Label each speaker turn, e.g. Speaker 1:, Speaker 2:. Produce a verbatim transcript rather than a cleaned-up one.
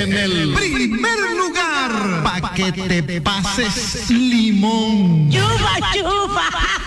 Speaker 1: En el primer lugar, pa' que te pases limón.
Speaker 2: Chupa, chupa.